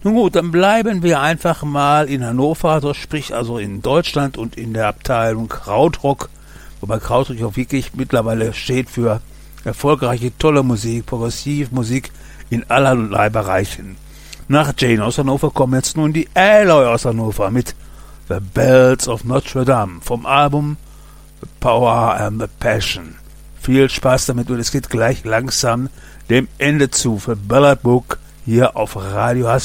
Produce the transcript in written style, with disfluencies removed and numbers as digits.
Nun gut, dann bleiben wir einfach mal in Hannover, also sprich also in Deutschland und in der Abteilung Krautrock, wobei Krautrock auch wirklich mittlerweile steht für erfolgreiche, tolle Musik, Progressivmusik in allerlei Bereichen. Nach Jane aus Hannover kommen jetzt nun die Alloy aus Hannover mit The Bells of Notre Dame vom Album The Power and the Passion. Viel Spaß damit und es geht gleich langsam dem Ende zu für Ballad Book hier auf Radio